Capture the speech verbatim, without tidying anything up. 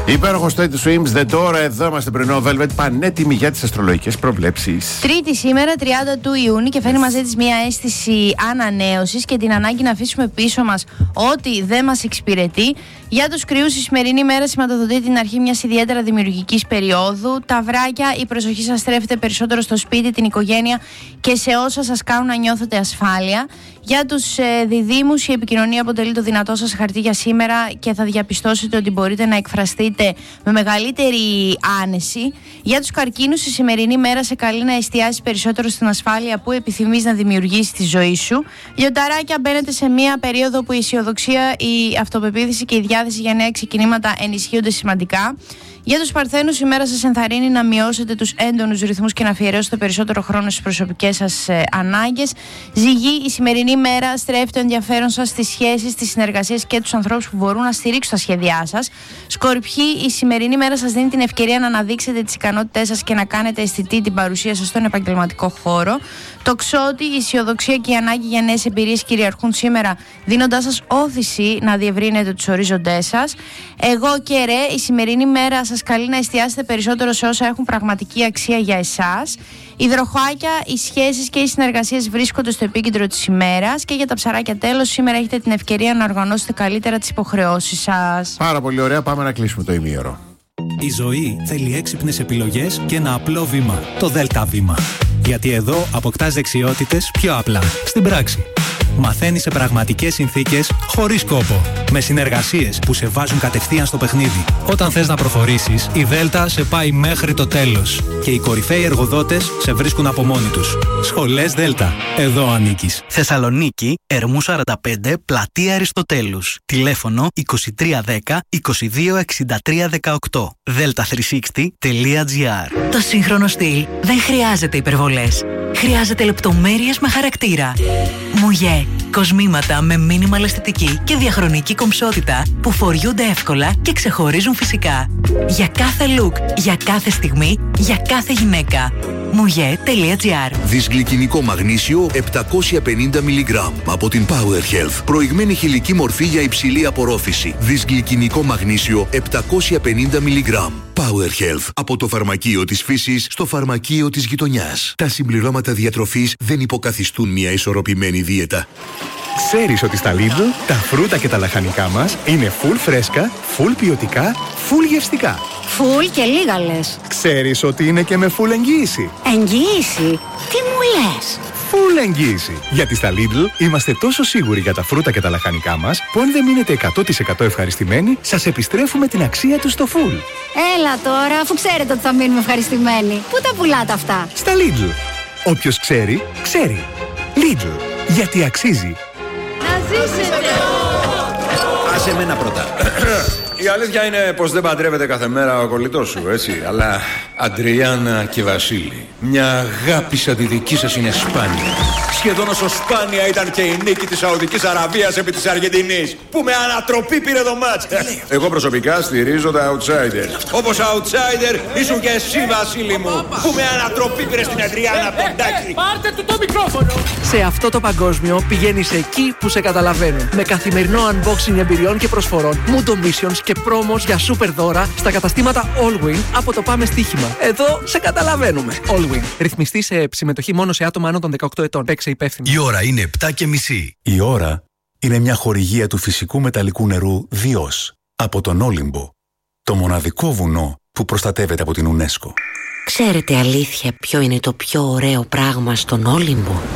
Υπέροχο State Swims, The Door. Εδώ είμαστε πρωινό Velvet, πανέτοιμοι για τις αστρολογικές προβλέψεις. Τρίτη σήμερα, τριάντα του Ιούνιου, και φέρνει μαζί της μια αίσθηση ανανέωσης και την ανάγκη να αφήσουμε πίσω μας ό,τι δεν μας εξυπηρετεί. Για τους Κρυούς, η σημερινή μέρα σηματοδοτεί την αρχή μιας ιδιαίτερα δημιουργικής περίοδου. Ταυράκια, η προσοχή σας στρέφεται περισσότερο στο σπίτι, την οικογένεια και σε όσα σας κάνουν να νιώθετε ασφάλεια. Για τους ε, διδύμους, η επικοινωνία αποτελεί το δυνατό σας χαρτί για σήμερα και θα διαπιστώσετε ότι μπορείτε να εκφραστείτε με μεγαλύτερη άνεση. Για τους Καρκίνους, η σημερινή μέρα σε καλεί να εστιάσεις περισσότερο στην ασφάλεια που επιθυμείς να δημιουργήσεις στη ζωή σου. Λιονταράκια, μπαίνετε σε μια περίοδο που η αισιοδοξία, η αυτοπεποίθηση και η διάθεση για νέα ξεκινήματα ενισχύονται σημαντικά. Για τους Παρθένους, η μέρα σας ενθαρρύνει να μειώσετε τους έντονους ρυθμούς και να αφιερώσετε περισσότερο χρόνο στις προσωπικές σας ε, ανάγκες. Ζυγή, η σημερινή μέρα στρέφει το ενδιαφέρον σας στις σχέσεις, στις συνεργασίες και τους ανθρώπους που μπορούν να στηρίξουν τα σχέδιά σας. Σκορπιοί, η σημερινή μέρα σας δίνει την ευκαιρία να αναδείξετε τις ικανότητές σας και να κάνετε αισθητή την παρουσία σας στον επαγγελματικό χώρο. Τοξότη, η αισιοδοξία και η ανάγκη για νέες εμπειρίες κυριαρχούν σήμερα, δίνοντάς σας όθηση να διευρύνετε τους ορίζοντές σας. Εγώ και Ρε, η σημερινή μέρα σας καλεί να εστιάσετε περισσότερο σε όσα έχουν πραγματική αξία για εσάς. Υδροχοάκια, οι σχέσεις και οι συνεργασίες βρίσκονται στο επίκεντρο της ημέρας. Και για τα Ψαράκια, τέλος, σήμερα έχετε την ευκαιρία να οργανώσετε καλύτερα τις υποχρεώσεις σας. Πάρα πολύ ωραία, πάμε να κλείσουμε το ημίωρο. Η ζωή θέλει έξυπνες επιλογές και ένα απλό βήμα, το Δέλτα Βήμα. Γιατί εδώ αποκτάς δεξιότητες πιο απλά, στην πράξη. Μαθαίνεις σε πραγματικές συνθήκες, χωρίς κόπο. Με συνεργασίες που σε βάζουν κατευθείαν στο παιχνίδι. Όταν θες να προχωρήσεις, η Δέλτα σε πάει μέχρι το τέλος. Και οι κορυφαίοι εργοδότες σε βρίσκουν από μόνοι τους. Σχολές Δέλτα. Εδώ ανήκεις. Θεσσαλονίκη, Ερμού σαράντα πέντε, Πλατεία Αριστοτέλους. Τηλέφωνο είκοσι τρία δέκα είκοσι δύο εξήντα τρία δεκαοκτώ. δέλτα τριακόσια εξήντα τελεία τζι άρ. Το σύγχρονο στυλ δεν χρειάζεται υπερβολές. Χρειάζεται λεπτομέρειες με χαρακτήρα. Μουγέ. Κοσμήματα με μίνιμαλ αισθητική και διαχρονική κομψότητα που φοριούνται εύκολα και ξεχωρίζουν φυσικά. Για κάθε look, για κάθε στιγμή, για κάθε γυναίκα. μουγέ τελεία τζι άρ. Δυσγλυκινικό μαγνήσιο επτακόσια πενήντα μιλιγκράμμ από την Power Health. Προηγμένη χηλική μορφή για υψηλή απορρόφηση. Δυσγλυκινικό μαγνήσιο επτακόσια πενήντα μιλιγκράμμ. Power Health. Από το φαρμακείο της φύσης στο φαρμακείο της γειτονιάς. Τα συμπληρώματα διατροφής δεν υποκαθιστούν μια ισορροπημένη δίαιτα. Ξέρεις ότι στα Lidl τα φρούτα και τα λαχανικά μας είναι full φρέσκα, full ποιοτικά, full γευστικά. Full και λίγα λες. Ξέρεις ότι είναι και με full εγγύηση. Εγγύηση? Τι μου λες? Full εγγύηση. Γιατί στα Lidl είμαστε τόσο σίγουροι για τα φρούτα και τα λαχανικά μας που αν δεν μείνετε εκατό τοις εκατό ευχαριστημένοι, σας επιστρέφουμε την αξία τους στο full. Έλα τώρα, αφού ξέρετε ότι θα μείνουμε ευχαριστημένοι. Πού τα πουλάτε αυτά? Στα Lidl. Όποιος ξέρει, ξέρει. Lidl. Γιατί αξίζει. Να ζήσετε! Άσε εμένα πρώτα. Η αλήθεια είναι πως δεν παντρεύεται κάθε μέρα ο κολλητός σου, έτσι. Αλλά Αντριάννα και Βασίλη, μια αγάπη σαν τη δική σας είναι σπάνια. Σχεδόν όσο σπάνια ήταν και η νίκη της Σαουδικής Αραβίας επί της Αργεντινής, που με ανατροπή πήρε το μάτς. Εγώ προσωπικά στηρίζω τα outsider. Όπως outsider ήσουν και εσύ, Βασίλη μου, που με ανατροπή πήρε στην Αντριάννα Ποντάκη. Πάρτε του το μικρόφωνο! Σε αυτό το παγκόσμιο πηγαίνεις εκεί που σε καταλαβαίνουν. Με καθημερινό unboxing εμπειριών και προσφορών, Mundo Missions και πρόμος για super δώρα στα καταστήματα Allwin από το Πάμε Στοίχημα. Εδώ σε καταλαβαίνουμε. Allwin. Ρυθμιστή σε συμμετοχή μόνο σε άτομα άνω των δεκαοκτώ ετών. Παίξε υπεύθυνα. Η ώρα είναι επτά και μισή. Η ώρα είναι μια χορηγία του φυσικού μεταλλικού νερού Διός από τον Όλυμπο. Το μοναδικό βουνό που προστατεύεται από την UNESCO. Ξέρετε αλήθεια ποιο είναι το πιο ωραίο πράγμα στον Όλυμπο?